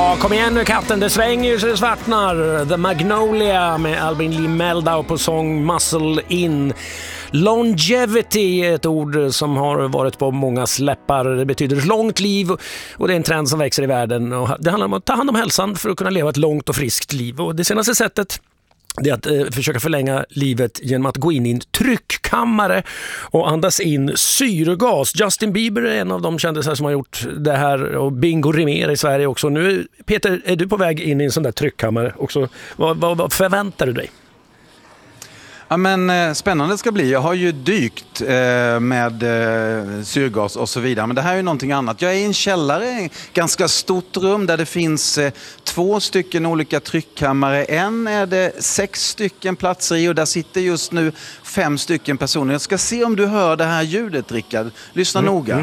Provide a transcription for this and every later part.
Ja, kom igen nu katten, det svänger ju så det svartnar. The Magnolia med Albin Lee Meldau på sång Muscle In. Longevity är ett ord som har varit på många läppar. Det betyder långt liv och det är en trend som växer i världen. Och det handlar om att ta hand om hälsan för att kunna leva ett långt och friskt liv. Och det senaste sättet det är att försöka förlänga livet genom att gå in i en tryckkammare och andas in syrgas. Justin Bieber är en av de kändisar som har gjort det här och Bingo Rimér i Sverige också. Nu, Peter, är du på väg in i en sån där tryckkammare också? Vad förväntar du dig? Ja, men spännande ska bli. Jag har ju dykt med syrgas och så vidare. Men det här är ju någonting annat. Jag är i en källare, ganska stort rum där det finns 2 stycken olika tryckkammare. En är det 6 stycken platser i och där sitter just nu 5 stycken personer. Jag ska se om du hör det här ljudet, Rickard. Lyssna noga.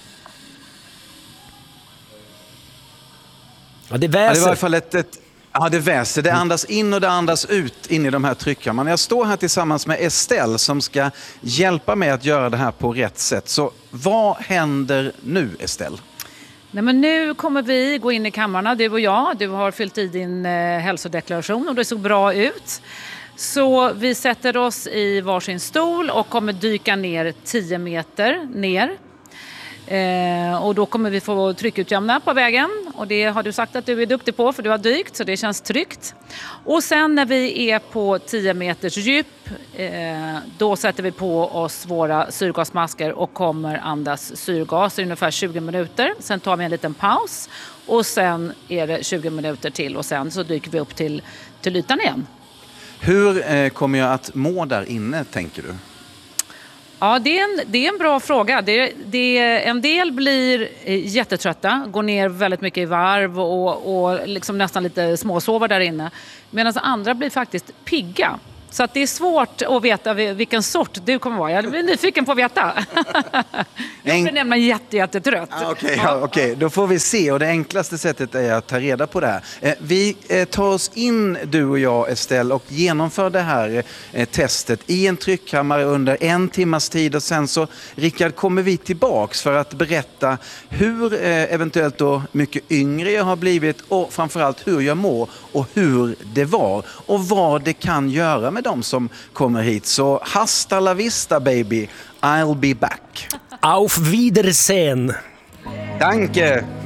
Ja, det väser. Ja, det var i alla fall Ja, det väser. Det andas in och det andas ut in i de här tryckkammarna. Jag står här tillsammans med Estelle som ska hjälpa mig att göra det här på rätt sätt. Så vad händer nu, Estelle? Nej, men nu kommer vi gå in i kammarna, du och jag. Du har fyllt i din hälsodeklaration och det såg bra ut. Så vi sätter oss i varsin stol och kommer dyka ner 10 meter ner. Och då kommer vi få tryckutjämna på vägen och det har du sagt att du är duktig på för du har dykt så det känns tryggt. Och sen när vi är på 10 meters djup då sätter vi på oss våra syrgasmasker och kommer andas syrgas i ungefär 20 minuter. Sen tar vi en liten paus och sen är det 20 minuter till och sen så dyker vi upp till ytan igen. Hur kommer jag att må där inne, tänker du? Ja, det är en bra fråga. En del blir jättetrötta, går ner väldigt mycket i varv och liksom nästan lite småsover där inne. Medan andra blir faktiskt pigga. Så att det är svårt att veta vilken sort du kommer vara. Jag blir nyfiken på att veta. Jag blir nämligen jättetrött. Okej. Då får vi se. Och det enklaste sättet är att ta reda på det här. Vi tar oss in, du och jag, Estelle, och genomför det här testet i en tryckkammare under 1 timmas tid. Och sen så, Rickard, kommer vi tillbaks för att berätta hur eventuellt då mycket yngre jag har blivit och framförallt hur jag mår och hur det var och vad det kan göra med de som kommer hit. Så hasta la vista, baby. I'll be back. Auf Wiedersehen. Danke.